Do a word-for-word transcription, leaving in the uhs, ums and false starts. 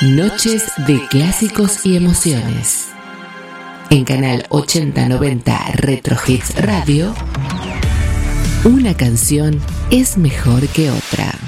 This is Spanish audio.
Noches de clásicos y emociones. En Canal ochenta noventa Retro Hits Radio, una canción es mejor que otra.